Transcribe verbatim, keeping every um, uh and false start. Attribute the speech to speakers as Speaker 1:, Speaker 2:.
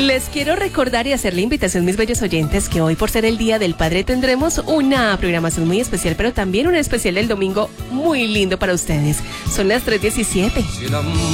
Speaker 1: Les quiero recordar y hacer la invitación, mis bellos oyentes, que hoy por ser el Día del Padre tendremos una programación muy especial, pero también un especial del domingo muy lindo para ustedes. Son las tres diecisiete.